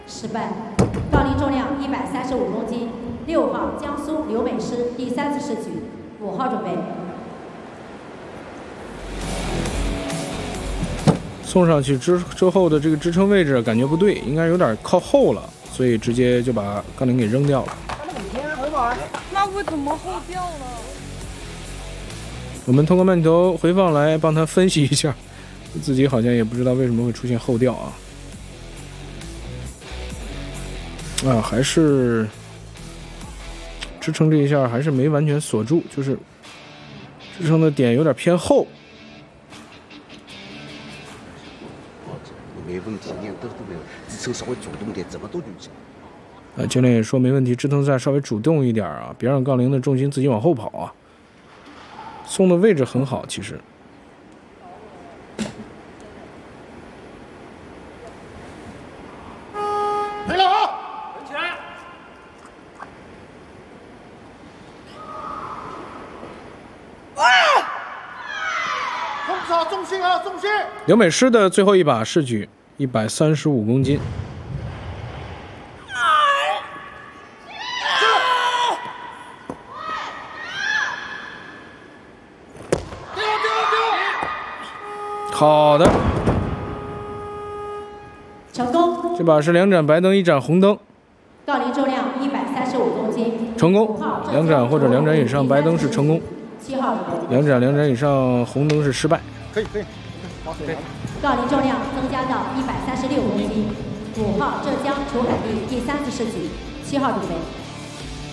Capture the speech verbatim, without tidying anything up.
失败。杠铃重量一百三十五公斤，六号江苏刘美诗第三次试举，五号准备。 送上去之之后的这个支撑位置感觉不对，应该有点靠后了，所以直接就把杠铃给扔掉了。 那会怎么后掉了？ 我们通过慢镜头回放来帮他分析一下，自己好像也不知道为什么会出现后掉啊。啊，还是支撑这一下还是没完全锁住，就是支撑的点有点偏后。 没问题，你看都都没有，支撑稍微主动点，怎么都举起来。 啊，教练也说没问题，支撑再稍微主动一点啊，别让杠铃的重心自己往后跑啊。送的位置很好，其实。 回来啊！起来！啊！控制好重心啊，重心！ 刘美诗的最后一把试举一百三十五公斤。好的， 成功。 这把是两盏白灯，一盏红灯。 杠铃重量一百三十五公斤。 成功，两盏或者两盏以上白灯是成功。 七号准备。 两盏两盏以上红灯是失败。 可以可以，好，可以。 杠铃重量增加到一百三十六公斤。五号浙江裘海丽第三次试举，七号准备。